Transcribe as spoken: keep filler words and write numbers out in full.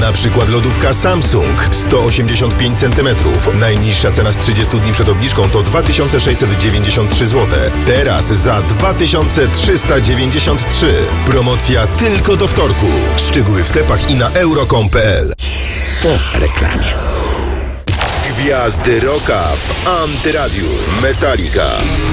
Na przykład lodówka Samsung sto osiemdziesiąt pięć centymetrów. Najniższa cena z trzydziestu dni przed obniżką to dwa tysiące sześćset dziewięćdziesiąt trzy złote. Teraz za dwa tysiące trzysta dziewięćdziesiąt trzy. Promocja tylko do wtorku. Szczegóły w sklepach i na euro kropka com kropka p l. Po reklamie. Gwiazdy rocka w Antyradiu. Metallica.